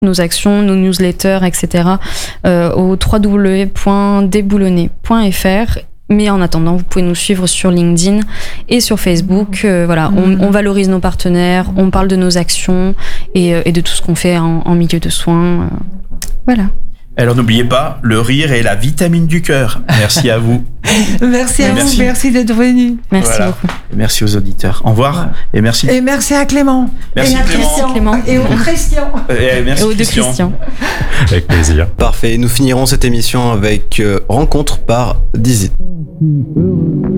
nos actions, nos newsletters, etc. Au www.déboulonner.fr. Mais en attendant, vous pouvez nous suivre sur LinkedIn et sur Facebook. Voilà, on valorise nos partenaires, on parle de nos actions et de tout ce qu'on fait en milieu de soins. Voilà. Alors n'oubliez pas, le rire est la vitamine du cœur. Merci à vous. Merci à vous, merci d'être venu. Merci beaucoup. Et merci aux auditeurs. Au revoir et merci. Et merci à Clément. Merci et à Clément. Et au Christian. Et merci et aux deux Christian. Avec plaisir. Parfait, nous finirons cette émission avec Rencontre par Dizzy.